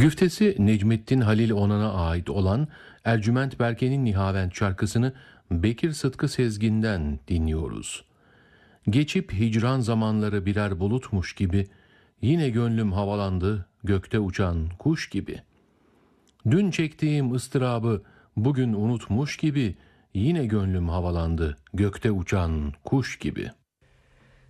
Güftesi Necmettin Halil Onan'a ait olan Ercüment Berke'nin Nihavent şarkısını Bekir Sıtkı Sezgin'den dinliyoruz. Geçip hicran zamanları birer bulutmuş gibi, yine gönlüm havalandı gökte uçan kuş gibi. Dün çektiğim ıstırabı bugün unutmuş gibi, yine gönlüm havalandı gökte uçan kuş gibi.''